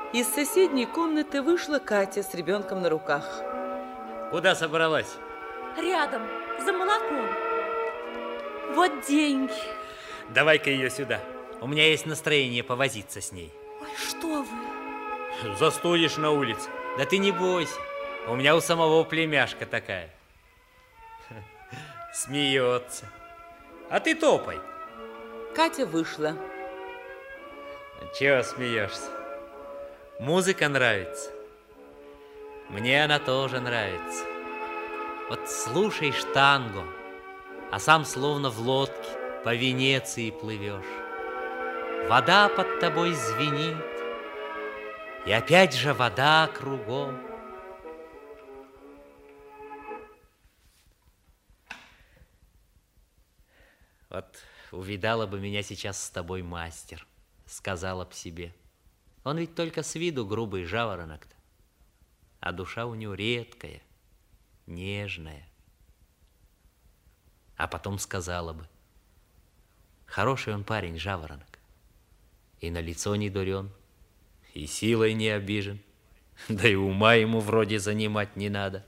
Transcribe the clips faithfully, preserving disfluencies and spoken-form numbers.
Из соседней комнаты вышла Катя с ребенком на руках. Куда собралась? Рядом, за молоком. Вот деньги. Давай-ка ее сюда. У меня есть настроение повозиться с ней. Ой, что вы? Застудишь на улице. Да ты не бойся. У меня у самого племяшка такая. Смеется. А ты топай. Катя вышла. Чего смеешься? Музыка нравится. Мне она тоже нравится. Вот слушаешь танго, а сам словно в лодке по Венеции плывешь. Вода под тобой звенит, и опять же вода кругом. Вот увидала бы меня сейчас с тобой мастер, сказала б себе. Он ведь только с виду грубый жаворонок-то, а душа у него редкая, нежная. А потом сказала бы, хороший он парень, жаворонок, и на лицо не дурен, и силой не обижен, да и ума ему вроде занимать не надо.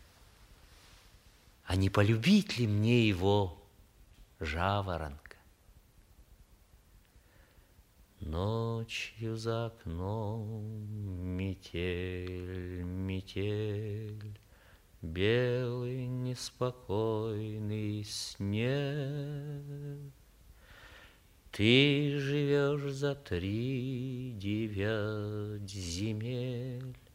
А не полюбить ли мне его, жаворонка? Ночью за окном метель, метель, белый неспокойный снег. Ты живешь за три девять земель.